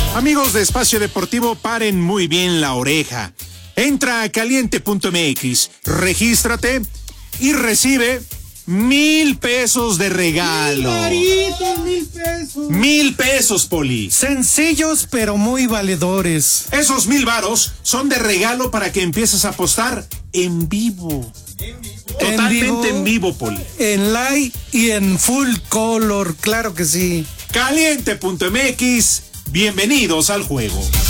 Amigos de Espacio Deportivo, paren muy bien la oreja. Entra a caliente.mx, regístrate y recibe 1,000 pesos de regalo. $1,000, Poli. Sencillos pero muy valedores. Esos 1,000 varos son de regalo para que empieces a apostar en vivo. Totalmente en vivo, Poli. En live y en full color, claro que sí. Caliente.mx, bienvenidos al juego.